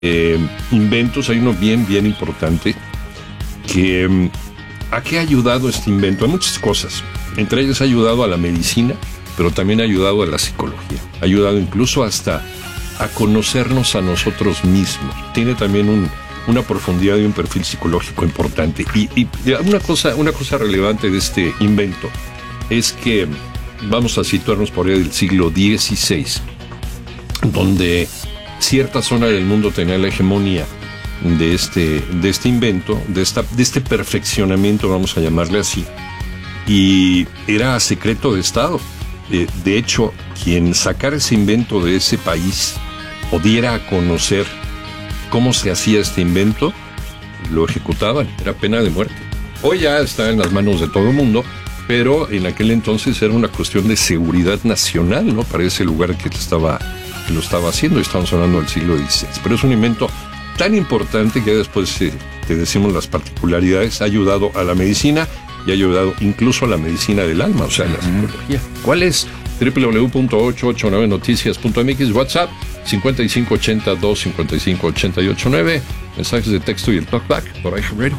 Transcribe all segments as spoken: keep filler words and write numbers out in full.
eh, inventos, hay uno bien, bien importante, que ¿a qué ha ayudado este invento? A muchas cosas. Entre ellas ha ayudado a la medicina, pero también ha ayudado a la psicología. Ha ayudado incluso hasta a conocernos a nosotros mismos. Tiene también un, una profundidad y un perfil psicológico importante. Y, y una cosa, una cosa relevante de este invento es que vamos a situarnos por ahí del siglo dieciséis, donde cierta zona del mundo tenía la hegemonía de este, de este invento, de, esta, de este perfeccionamiento, vamos a llamarle así, y era secreto de Estado. De, de hecho, quien sacara ese invento de ese país o diera a conocer cómo se hacía este invento, lo ejecutaban, era pena de muerte. Hoy ya está en las manos de todo el mundo, pero en aquel entonces era una cuestión de seguridad nacional, ¿no? Para ese lugar que estaba, que lo estaba haciendo, estamos hablando del siglo dieciséis. Pero es un invento tan importante que después eh, te decimos las particularidades. Ha ayudado a la medicina y ha ayudado incluso a la medicina del alma, o sea, a la psicología. ¿Cuál es? doble u doble u doble u punto ochocientos ochenta y nueve noticias punto m x, WhatsApp cincuenta y cinco ochenta, dos cincuenta y cinco ochenta y ocho nueve, mensajes de texto y el talkback por ahí, Javier.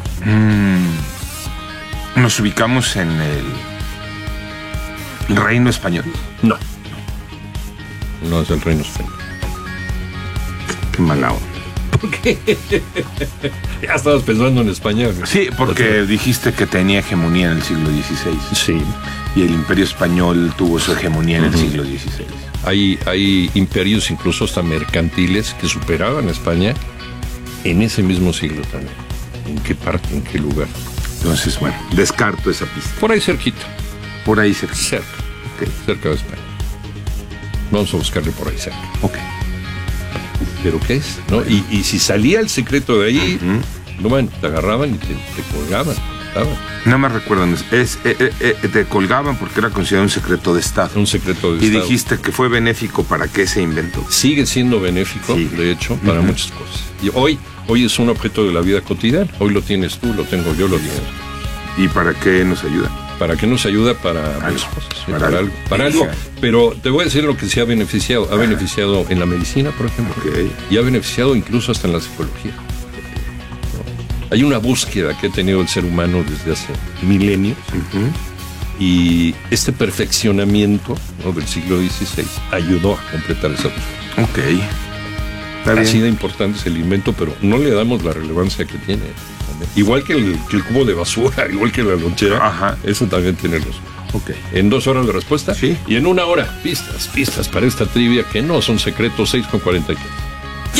Mm, ¿Nos ubicamos en el, el reino español? No. No es el reino español. Qué mala onda. ¿Por qué? Ya estabas pensando en España. Sí, porque dijiste que tenía hegemonía en el siglo dieciséis. Sí. Y el imperio español tuvo su hegemonía en el uh-huh. siglo dieciséis. Hay, hay imperios incluso hasta mercantiles que superaban a España en ese mismo siglo también. ¿En qué parte? ¿En qué lugar? Entonces, bueno, descarto esa pista. Por ahí cerquita. Por ahí cerca. Cerca. Okay. Cerca de España. Vamos a buscarle por ahí cerca. Ok. ¿Pero qué es? ¿No? Y, y si salía el secreto de ahí, uh-huh. no, bueno, te agarraban y te, te colgaban. No me recuerdan, es, eh, eh, te colgaban porque era considerado un secreto de Estado. Un secreto de y Estado. Y dijiste que fue benéfico para qué se inventó. Sigue siendo benéfico, sí. de hecho, para uh-huh. muchas cosas. Y hoy, hoy es un objeto de la vida cotidiana. Hoy lo tienes tú, lo tengo yo, lo tienes. ¿Y para qué nos ayuda? ¿Para qué nos ayuda? Para muchas cosas. Para, para algo. Para algo. Pero te voy a decir lo que se ha beneficiado. Ha Ajá. beneficiado en la medicina, por ejemplo. Okay. Y ha beneficiado incluso hasta en la psicología. Hay una búsqueda que ha tenido el ser humano desde hace milenios. Uh-huh. Y este perfeccionamiento, ¿no?, del siglo dieciséis ayudó a completar esa búsqueda. Ok. Está Así bien. de importante es el invento, pero no le damos la relevancia que tiene. Igual que el, que el cubo de basura, igual que la lonchera, Ajá. eso también tiene razón. Okay. En dos horas de respuesta, sí. Y en una hora, pistas, pistas para esta trivia que no son secretos, seis con cuarenta y cuatro.